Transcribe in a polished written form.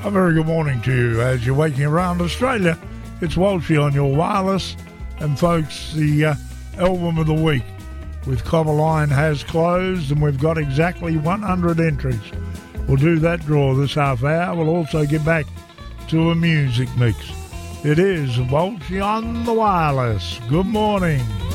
A very good morning to you as you're waking around Australia. It's Walshy on your wireless. And folks, the album of the week with Copperline has closed and we've got exactly 100 entries. We'll do that draw this half hour. We'll also get back to a music mix. It is Walshy on the wireless. Good morning.